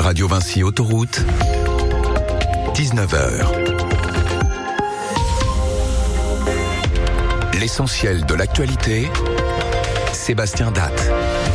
Radio Vinci Autoroute, 19h. L'essentiel de l'actualité, Sébastien Datte.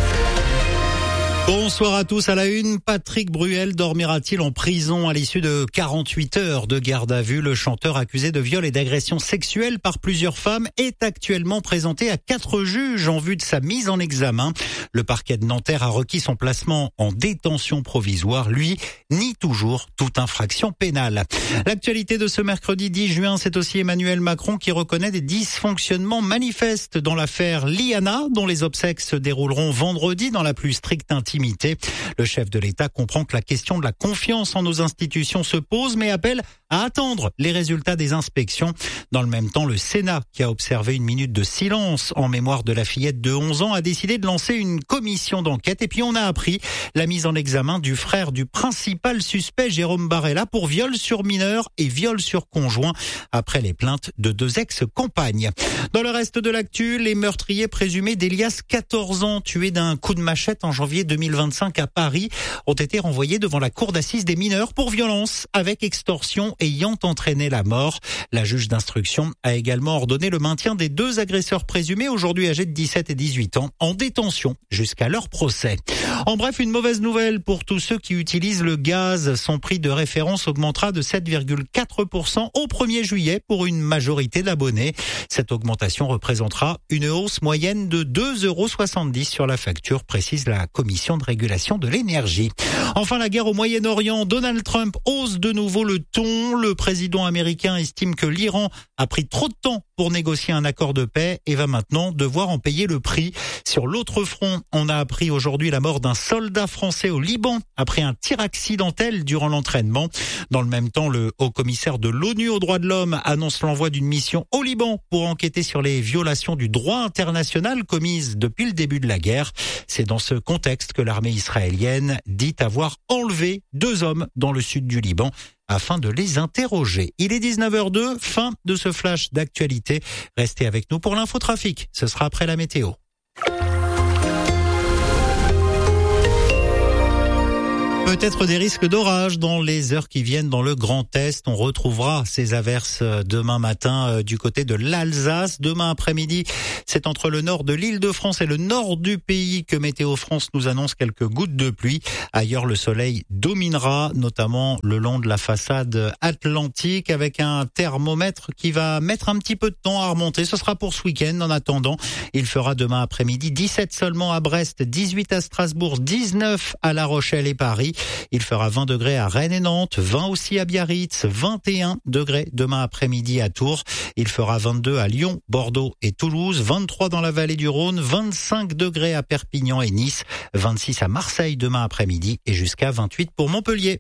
Bonsoir à tous. À la une, Patrick Bruel dormira-t-il en prison à l'issue de 48 heures de garde à vue? Le chanteur accusé de viol et d'agression sexuelle par plusieurs femmes est actuellement présenté à 4 juges en vue de sa mise en examen. Le parquet de Nanterre a requis son placement en détention provisoire. Lui nie toujours toute infraction pénale. L'actualité de ce mercredi 10 juin, c'est aussi Emmanuel Macron qui reconnaît des dysfonctionnements manifestes dans l'affaire Liana, dont les obsèques se dérouleront vendredi dans la plus stricte intimité. Le chef de l'État comprend que la question de la confiance en nos institutions se pose, mais appelle à attendre les résultats des inspections. Dans le même temps, le Sénat, qui a observé une minute de silence en mémoire de la fillette de 11 ans, a décidé de lancer une commission d'enquête. Et puis on a appris la mise en examen du frère du principal suspect, Jérôme Barella, pour viol sur mineur et viol sur conjoint, après les plaintes de 2 ex-compagnes. Dans le reste de l'actu, les meurtriers présumés d'Elias, 14 ans, tué d'un coup de machette en janvier 2025 à Paris, ont été renvoyés devant la cour d'assises des mineurs pour violence avec extorsion ayant entraîné la mort. La juge d'instruction a également ordonné le maintien des 2 agresseurs présumés, aujourd'hui âgés de 17 et 18 ans, en détention jusqu'à leur procès. En bref, une mauvaise nouvelle pour tous ceux qui utilisent le gaz. Son prix de référence augmentera de 7,4% au 1er juillet pour une majorité d'abonnés. Cette augmentation représentera une hausse moyenne de 2,70 € sur la facture, précise la Commission de régulation de l'énergie. Enfin, la guerre au Moyen-Orient. Donald Trump hausse de nouveau le ton. Le président américain estime que l'Iran a pris trop de temps pour négocier un accord de paix et va maintenant devoir en payer le prix. Sur l'autre front, on a appris aujourd'hui la mort d'un soldat français au Liban après un tir accidentel durant l'entraînement. Dans le même temps, le haut-commissaire de l'ONU aux droits de l'homme annonce l'envoi d'une mission au Liban pour enquêter sur les violations du droit international commises depuis le début de la guerre. C'est dans ce contexte que l'armée israélienne dit avoir enlevé 2 hommes dans le sud du Liban afin de les interroger. Il est 19h02, fin de ce flash d'actualité. Restez avec nous pour l'infotrafic. Ce sera après la météo. Peut-être des risques d'orage dans les heures qui viennent dans le Grand Est. On retrouvera ces averses demain matin du côté de l'Alsace. Demain après-midi, c'est entre le nord de l'Île-de-France et le nord du pays que Météo France nous annonce quelques gouttes de pluie. Ailleurs, le soleil dominera, notamment le long de la façade atlantique, avec un thermomètre qui va mettre un petit peu de temps à remonter. Ce sera pour ce week-end. En attendant, il fera demain après-midi 17 seulement à Brest, 18 à Strasbourg, 19 à La Rochelle et Paris. Il fera 20 degrés à Rennes et Nantes, 20 aussi à Biarritz, 21 degrés demain après-midi à Tours. Il fera 22 à Lyon, Bordeaux et Toulouse, 23 dans la vallée du Rhône, 25 degrés à Perpignan et Nice, 26 à Marseille demain après-midi et jusqu'à 28 pour Montpellier.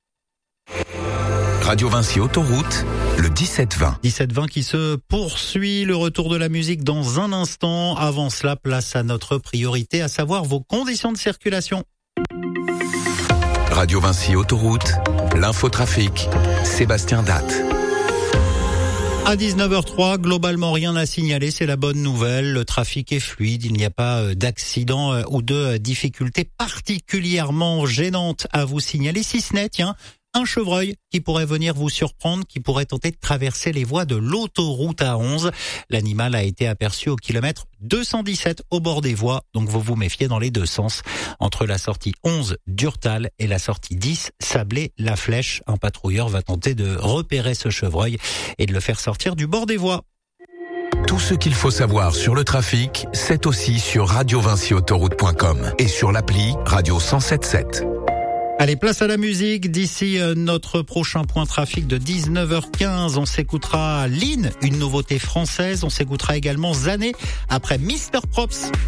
Radio Vinci Autoroute, le 17-20. 17-20 qui se poursuit, le retour de la musique dans un instant. Avant cela, place à notre priorité, à savoir vos conditions de circulation. Radio Vinci Autoroute, l'infotrafic, Sébastien Datte. À 19h03, globalement rien à signaler, c'est la bonne nouvelle. Le trafic est fluide, il n'y a pas d'accident ou de difficultés particulièrement gênantes à vous signaler, si ce n'est, un chevreuil qui pourrait venir vous surprendre, qui pourrait tenter de traverser les voies de l'autoroute A11. L'animal a été aperçu au kilomètre 217 au bord des voies, donc vous vous méfiez dans les 2 sens. Entre la sortie 11 d'Urtal et la sortie 10 Sablé-La Flèche, un patrouilleur va tenter de repérer ce chevreuil et de le faire sortir du bord des voies. Tout ce qu'il faut savoir sur le trafic, c'est aussi sur radiovinciautoroute.com et sur l'appli Radio 107.7. Allez, place à la musique. D'ici notre prochain point trafic de 19h15, on s'écoutera Lynn, une nouveauté française. On s'écoutera également Zané après Mr. Props.